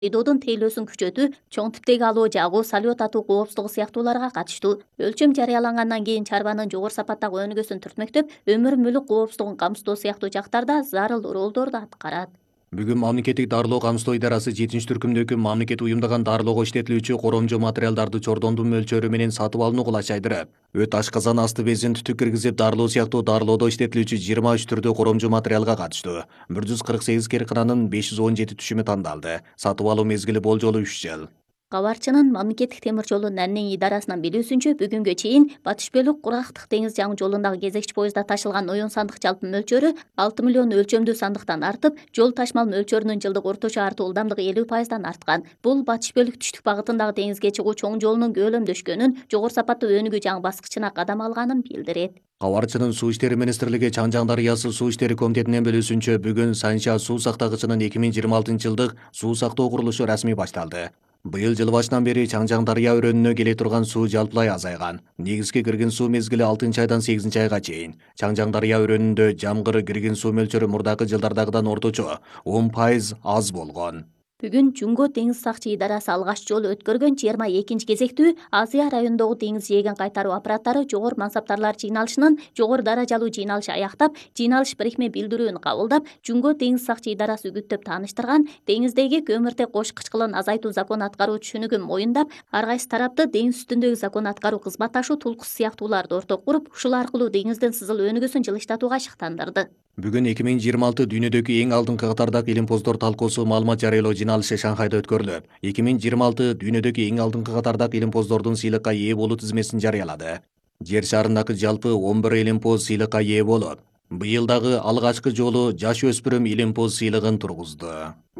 айдоодун тейлөөсүн күчөтүү, чоң типтеги алуу жагуу, салют атуу коопсуздугу сыяктууларга катыштуу. Өлчөм жарыялангандан кийин чарбанын жогору сапаттагы өнүгүүсүн түртмөктөп, өмүр мүлүк коопсуздугун камсыздоо сыяктуу жактарда зарыл ролдорду аткарат. Бүгүн мамлекеттик дарылоо камсыздоо идарасы 7-түркүмдөгү мамлекет уюмдаган дарылоого иштетилүүчү коромжо материалдарды чордондун мөлчөрү менен сатып алууну кулачайдырып, өт ашказан асты безин түтүк киргизип дарылоо сыяктуу дарылоодо иштетилүүчү 23 түрдүү коромжо материалга катыштуу. 148 кээркананын 517 түшүмү тандалды. Сатып алуу мезгили болжолу 3 жыл. Кабарчынын мамлекеттик темир жолу Наннин идарасынан билүүсүнчө, бүгүнгө чейин Батыш Бөлүк Кургактык деңиз жаңы жолундагы кезекчи поездда ташылган оюн сандык жалпы мөлчөрү 6 миллион өлчөмдүү сандыктан артып, жол ташмал мөлчөрүнүн жылдык орточо артуу ылдамдыгы 50%дан арткан. Бул Батыш Бөлүк түштүк багытындагы деңизге чыгуу чоң жолунун көлөмдөшкөнүн, жогору сапаттуу өнүгүү жаңы баскычына кадам алганын билдирет. Кабарчынын Суу иштери министрлиги Чаңжаң дарыясы суу иштери комитетинен билүүсүнчө, бүгүн Санча суу сактагычынын 2026 жылдык суу сактоо курулушу расмий башталды. Быйыл жыл башынан бери Чаңжаң дарыя өрөөнүнө келе турган суу жалпылай азайган. Негизги кирген суу мезгили 6-айдан 8-айга чейин. Чаңжаң дарыя өрөөнүндө жамгыр кирген суу мөлчөрү мурдакы жылдардагыдан орточо 10% аз болгон. Бүгүн Жумго деңиз сакчы идарасы алгач жолу өткөргөн 22 кезектүү Азия районундагы деңиз жээгин кайтаруу аппараттары жогору мансаптарлар жыйналышынын жогору даражалуу жыйналышы аяктап, жыйналыш бирикме билдирүүнү кабылдап, Жумго деңиз сакчы идарасы үгүттөп тааныштырган деңиздеги көмүртек кош кычкылын азайтуу закону аткаруу түшүнүгүн моюндап, ар кайсы тарапты деңиз үстүндөгү закону аткаруу кызматташуу тулкуусу сыяктууларды орток куруп, ушул аркылуу деңиздин сызыл өнүгүүсүн жылыштатууга шыктандырды. Бүгүн 2026 дүйнөдөгү эң алдыңкы катардагы илимпоздор талкуусу маалымат жарыялоо жыйналышы Шанхайда өткөрүлүп, 2026 дүйнөдөгү эң алдыңкы катардагы илимпоздордун сыйлыкка ээ болуу тизмесин жарыялады. Жер шарындагы жалпы 11 илимпоз сыйлыкка ээ болуп, быйыл дагы алгачкы жолу жаш өспүрүм илимпоз сыйлыгын тургузду.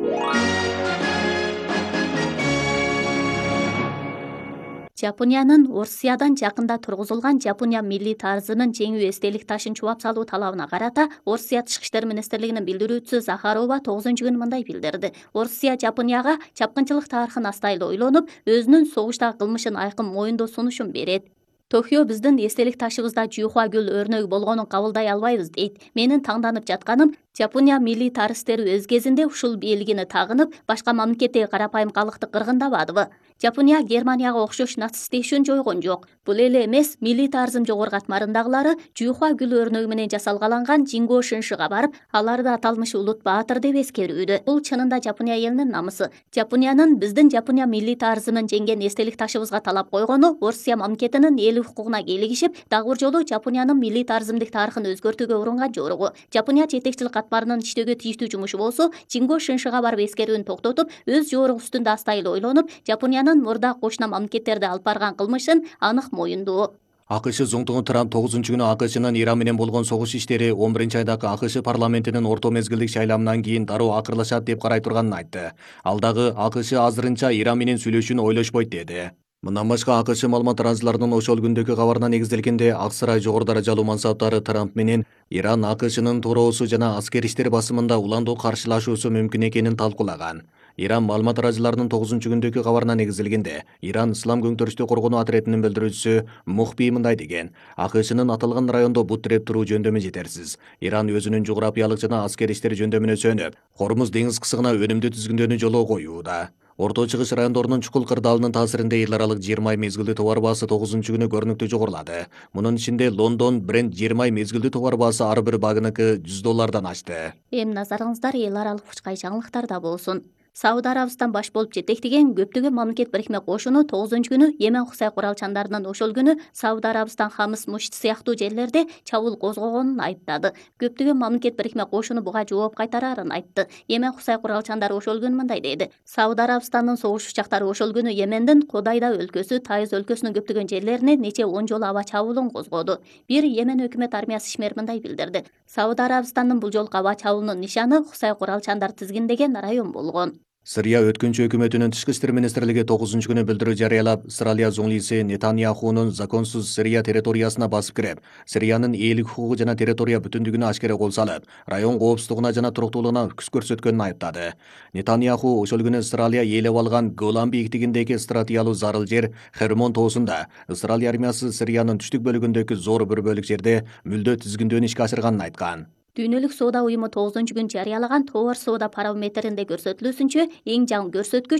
Жапониянын Орсиядан жакында тургузулган Жапония милли тарзымын жеңүү эстелик ташын чубап салуу талабына карата Орсия Тышкы иштер министрлигинин билдирүүчүсү Захарова 9-күнү мындай билдирди. Орсия Жапонияга чапкынчылык тарыхын астайлы ойлонуп, өзүнүн согуштагы кылмышын айкын моюндоо сунушун берет. Токио биздин эстелик ташыбызда жүйхуа гүл өрнөгү болгонун кабылдай албайбыз дейт. Менин таңданып жатканым, Жапония милли тарыхтери өз кезинде ушул бийлигини тагынып, башка мамлекеттеги карапайым калкты кыргындабадыбы? Жапония Германияга окшош нацисттешүүнү жойгон жок. Бул эле эмес, милли тарзым жогору катмарындагылары жүйхуа гүл өрнөгү менен жасалгаланган Жинго Шиншига барып, аларды аталмыш улут баатыр деп эскерүүдө. Бул чынында Жапония элинин намысы. Жапониянын биздин Жапония милли тарзымын жеңген эстелик ташыбызга талап койгону Орсия мамлекетинин эл укугуна кийлигишип, дагы бир жолу Жапониянын милли тарзымдык тарыхын өзгөртүүгө урунган жоругу. Жапония жетекчилик катмарынын иштөөгө тийиштүү жумушу болсо, Жинго Шиншига барып эскерүүнү токтотуп, өз жоругу үстүндө астайлы ойлонуп, Жапониянын мурда кошуна мамлекеттерди алып барган кылмышын анык моюндоо. АКШ зоңтугу Трамп 9-күнү АКШнын Иран менен болгон согуш иштери 11-айдагы АКШ парламентинин орто мезгилдик шайланынан кийин дароо акырлашат деп карай турганын айтты. Ал дагы АКШ азырынча Иран менен сүйлөшүүнү ойлошпойт деди. Мындан башка АКШ маалымат таратчыларынын ошол күндөгү кабарына негизделгенде Ак сарай жогору даражалуу мансаптары Трамп менен Иран АКШнын туроосу жана аскер иштер басымында уландуу каршылашуусу мүмкүн экенин талкуулаган. Иран маалымат таратчыларынын 9-күндөгү кабарына негизделгенде Иран Ислам көңтөрүштү коргонуу отрядынын билдирүүчүсү Мухби мындай деген: АКШнын аталган райондо бут тиреп туруу жөндөмү жетерсиз. Иран өзүнүн жугурапиялык жана аскер иштер жөндөмүнө сөнүп, Хормуз деңиз кысыгына өнүмдүү түзгүндөнү жолго коюуда. Орто Чыгыш райондорунун чукул кырдаалынын таасиринде эл аралык 20 ай мезгилдүү товар баасы 9-күнү көрүнүктүү жогорулады. Мунун ичинде Лондон бренд 20 ай мезгилдүү товар баасы ар бир багыныкы $100 ашты. Эми назарыңыздар эл аралык учкай жаңылыктарда болсун. Сауд Арабистан баш болуп жетектеген көптөгөн мамлекет бирикме кошуну 9-күнү Йемен Хусай куралчандарынын ошол күнү Сауд Арабистан Хамс Мушт сыяктуу жерлерде чабуул козгогонун айыптады. Көптөгөн мамлекет бирикме кошуну буга жооп кайтарарын айтты. Йемен Хусай куралчандары ошол күнү мындай деди: Сауд Арабистанын согуш учактары ошол күнү Йемендин Кодайда өлкөсү, Тайыз өлкөсүнүн көптөгөн жерлерине нече 10 жолу аба чабуулун козгоду. Бир Йемен өкмөт армиясы ишмери мындай билдирди: Сауд Арабистанын бул жолку аба чабуулунун нишаны Хусай куралчандар тизгиндеген район болгон. Сырия өткүнчү өкмөтүнүн тышкы иштер министрлиги 9-күнү билдирүү жарыялап, Исраилия зоңлиси Нетаньяхунун законсуз Сирия территориясына басып кирип, Сириянын ээлик укугу жана территория бүтүндүгүнө ашкере кол салып, район коопсуздугуна жана туруктуулугуна күч көрсөткөнүн айыптады. Нетаньяху ошол күнү Исраилия ээлеп алган Голан бийиктигиндеги стратегиялуу зарыл жер Хермон тоосунда Исраилия армиясы Сириянын түштүк бөлүгүндөгү зор бир бөлүк жерде мүлдө тизгиндөөнү ишке ашырганын айткан. Дүйнөлүк соода уюму 9-күн жарыялаган товар соода барометринде көрсөтүлүүсүнчө эң жаңы көрсөткүч